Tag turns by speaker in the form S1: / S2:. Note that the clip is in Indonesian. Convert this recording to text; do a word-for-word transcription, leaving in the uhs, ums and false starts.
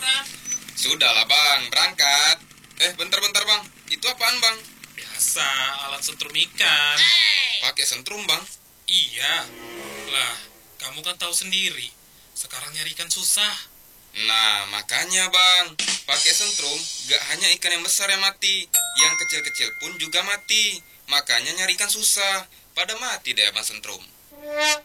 S1: sekarang.
S2: Sudahlah bang, berangkat. Eh, bentar-bentar bang, itu apaan bang?
S1: Biasa, alat setrum ikan.
S2: Pakai sentrum bang?
S1: Iya. Lah, kamu kan tahu sendiri. Sekarang nyari ikan susah.
S2: Nah, makanya bang, pakai sentrum gak hanya ikan yang besar yang mati, yang kecil-kecil pun juga mati. Makanya nyari ikan susah, pada mati deh bang sentrum.